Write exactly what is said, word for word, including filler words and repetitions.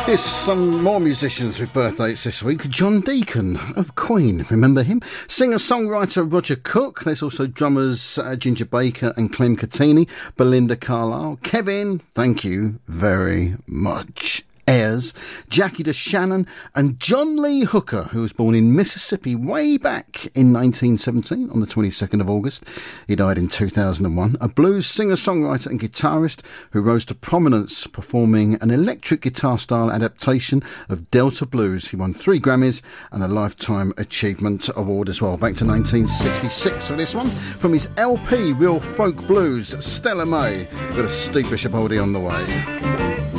Here's some more musicians with birthdays this week. John Deacon of Queen, remember him? Singer-songwriter Roger Cook. There's also drummers uh, Ginger Baker and Clem Catini. Belinda Carlisle. Kevin, thank you very much. Ayers, Jackie DeShannon and John Lee Hooker, who was born in Mississippi way back in nineteen seventeen on the twenty-second of August. He died in two thousand one. A blues singer-songwriter and guitarist who rose to prominence performing an electric guitar style adaptation of Delta Blues. He won three Grammys and a Lifetime Achievement Award as well. Back to nineteen sixty-six for this one. From his L P Real Folk Blues, Stella May. Got a Steve Bishop oldie on the way.